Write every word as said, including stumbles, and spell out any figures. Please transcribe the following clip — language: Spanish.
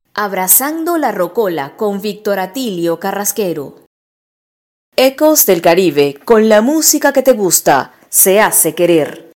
Abrazando la rocola con Víctor Atilio Carrasquero. Ecos del Caribe, con la música que te gusta, se hace querer.